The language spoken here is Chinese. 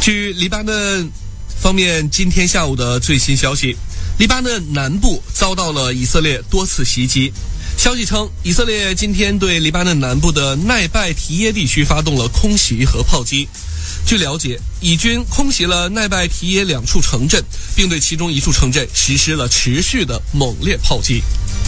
据黎巴嫩方面今天下午的最新消息，黎巴嫩南部遭到了以色列多次袭击。消息称，以色列今天对黎巴嫩南部的奈拜提耶地区发动了空袭和炮击。据了解，以军空袭了奈拜提耶2处城镇，并对其中1处城镇实施了持续的猛烈炮击。